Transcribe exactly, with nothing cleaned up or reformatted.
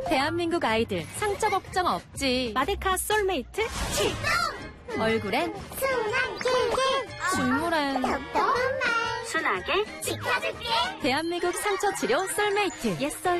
대한민국 아이들 상처 걱정 없지. 마데카 솔메이트 출동! 얼굴엔 순한 길게 중물엔 똑똑한 말 순하게 지켜줄게. 대한민국 상처 치료 솔메이트 옛설